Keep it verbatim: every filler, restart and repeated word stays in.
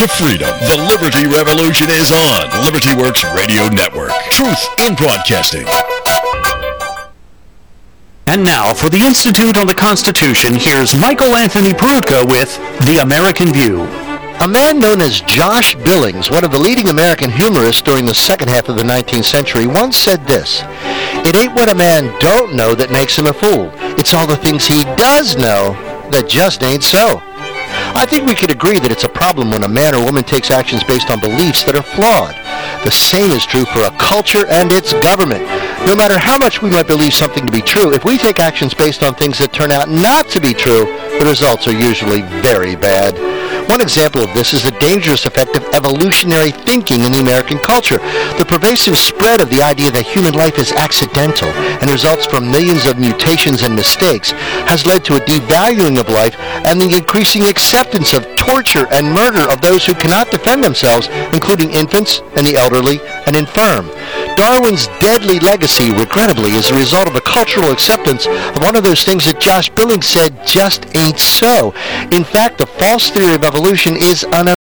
to freedom. The Liberty Revolution is on Liberty Works Radio Network. Truth in broadcasting. And now, for the Institute on the Constitution, here's Michael Anthony Peroutka with The American View. A man known as Josh Billings, one of the leading American humorists during the second half of the nineteenth century, once said this: "It ain't what a man don't know that makes him a fool. It's all the things he does know that just ain't so." I think we could agree that it's a problem when a man or woman takes actions based on beliefs that are flawed. The same is true for a culture and its government. No matter how much we might believe something to be true, if we take actions based on things that turn out not to be true, the results are usually very bad. One example of this is the dangerous effect of evolutionary thinking in the American culture. The pervasive spread of the idea that human life is accidental and results from millions of mutations and mistakes has led to a devaluing of life and the increasing acceptance of torture and murder of those who cannot defend themselves, including infants and the elderly and infirm. Darwin's deadly legacy, regrettably, is a result of a cultural acceptance of one of those things that Josh Billings said just ain't so. In fact, the false theory of evolution is an